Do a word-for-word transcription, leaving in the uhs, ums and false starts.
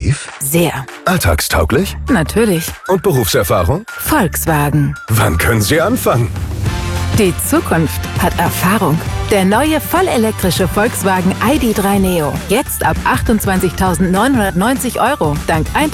Attraktiv? Sehr. Alltagstauglich? Natürlich. Und Berufserfahrung? Volkswagen. Wann können Sie anfangen? Die Zukunft hat Erfahrung. Der neue vollelektrische Volkswagen I D drei Neo. Jetzt ab achtundzwanzigtausendneunhundertneunzig Euro. Dank